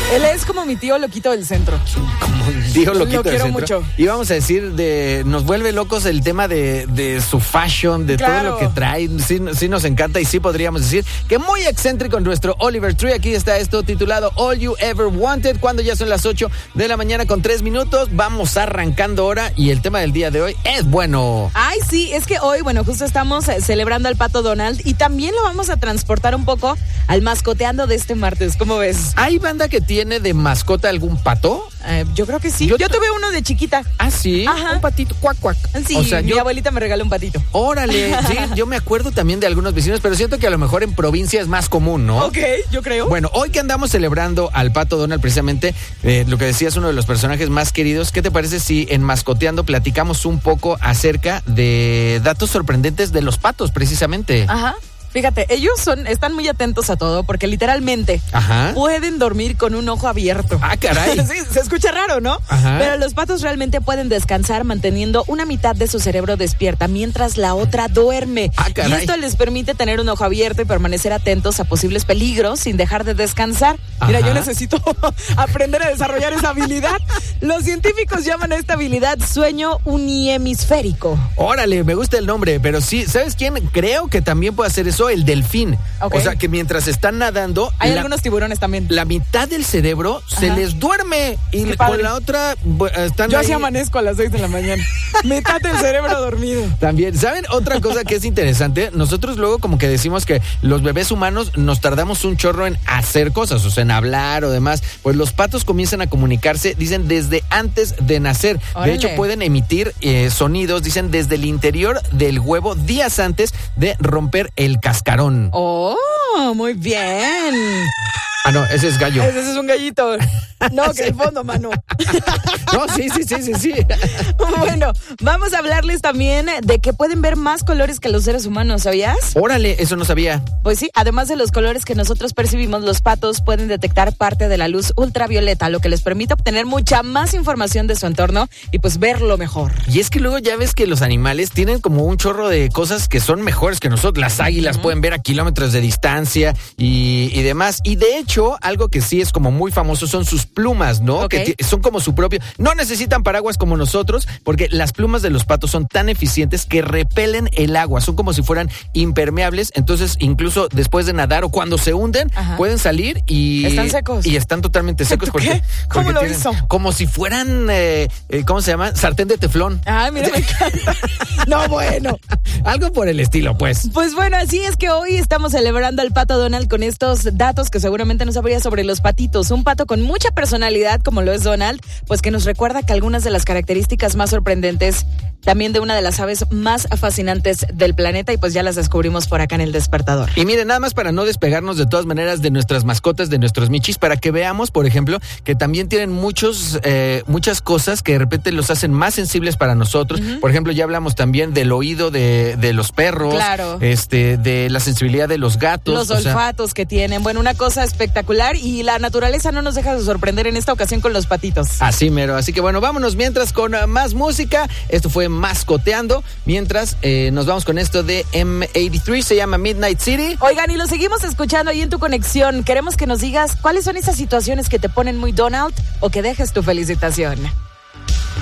Él es como mi tío loquito del centro. Como un tío loquito del centro. Lo quiero mucho. Y vamos a decir, nos vuelve locos el tema de su fashion, de todo lo que trae. Sí nos encanta y sí podríamos decir que muy excéntrico nuestro Oliver Tree. Aquí está esto titulado All You Ever Wanted, cuando ya son las 8 de la mañana con 3 minutos. Vamos arrancando ahora y el tema del día de hoy es bueno. Ay, sí, es que hoy, bueno, justo estamos celebrando al Pato Donald y también lo vamos a transportar un poco al mascoteando de este martes. ¿Cómo ves? ¿Hay banda que tiene de mascota algún pato? Yo creo que sí. Yo tuve uno de chiquita. ¿Ah, sí? Ajá. Un patito, cuac, cuac. Sí, o sea, mi abuelita me regaló un patito. Órale, sí, yo me acuerdo también de algunos vecinos, pero siento que a lo mejor en provincia es más común, ¿no? Ok, yo creo. Bueno, hoy que andamos celebrando al Pato Donald, precisamente, lo que decías, uno de los personajes más queridos, ¿qué te parece si en Mascoteando platicamos un poco acerca de datos sorprendentes de los patos, precisamente? Ajá. Fíjate, ellos están muy atentos a todo porque literalmente pueden dormir con un ojo abierto. Ah, caray. Sí, se escucha raro, ¿no? Ajá. Pero los patos realmente pueden descansar manteniendo una mitad de su cerebro despierta mientras la otra duerme. Ah, caray. Y esto les permite tener un ojo abierto y permanecer atentos a posibles peligros sin dejar de descansar. Mira, yo necesito aprender a desarrollar esa habilidad. Los científicos llaman a esta habilidad sueño unihemisférico. Órale, me gusta el nombre, pero sí, ¿sabes quién? Creo que también puede hacer eso, el delfín. Okay. O sea, que mientras están nadando... Hay algunos tiburones también. La mitad del cerebro se les duerme y con la otra están Yo ahí. así amanezco a las 6 de la mañana. Mitad del cerebro dormido. También, ¿saben? Otra cosa que es interesante, nosotros luego como que decimos que los bebés humanos nos tardamos un chorro en hacer cosas, o sea, en hablar o demás. Pues los patos comienzan a comunicarse, dicen, desde antes de nacer. Órale. De hecho, pueden emitir sonidos, dicen, desde el interior del huevo días antes de romper el cascarón. ¡Oh, muy bien! Ah, no, ese es gallo. Ese es un gallito. No, que el fondo, mano. No, sí. Bueno, vamos a hablarles también de que pueden ver más colores que los seres humanos, ¿sabías? Órale, eso no sabía. Pues sí, además de los colores que nosotros percibimos, los patos pueden detectar parte de la luz ultravioleta, lo que les permite obtener mucha más información de su entorno y pues verlo mejor. Y es que luego ya ves que los animales tienen como un chorro de cosas que son mejores que nosotros. Las águilas pueden ver a kilómetros de distancia y demás. Y de hecho, algo que sí es como muy famoso son sus plumas, ¿no? Okay. Que son como su propio... No necesitan paraguas como nosotros, porque las plumas de los patos son tan eficientes que repelen el agua. Son como si fueran impermeables. Entonces, incluso después de nadar o cuando se hunden, pueden salir y... Están secos. Y están totalmente secos. ¿Qué? ¿Cómo lo hizo? Como si fueran... ¿cómo se llama? Sartén de teflón. Ay, mira, me encanta. No, bueno. Algo por el estilo, pues. Pues bueno, así es que hoy estamos celebrando al Pato Donald con estos datos que seguramente no sabría sobre los patitos. Un pato con mucha personalidad, como lo es Donald, pues que nos recuerda que algunas de las características más sorprendentes también de una de las aves más fascinantes del planeta, y pues ya las descubrimos por acá en El Despertador. Y miren, nada más para no despegarnos de todas maneras de nuestras mascotas, de nuestros michis, para que veamos, por ejemplo, que también tienen muchas cosas que de repente los hacen más sensibles para nosotros. Por ejemplo, ya hablamos también del oído de los perros, claro, de la sensibilidad de los gatos. Los olfatos que tienen. Bueno, una cosa espectacular, y la naturaleza no nos deja de sorprender en esta ocasión con los patitos. Así mero. Así que bueno, vámonos mientras con más música. Esto fue Mascoteando. Mientras nos vamos con esto de M83, se llama Midnight City. Oigan, y lo seguimos escuchando ahí en tu conexión. Queremos que nos digas cuáles son esas situaciones que te ponen muy Donald o que dejes tu felicitación.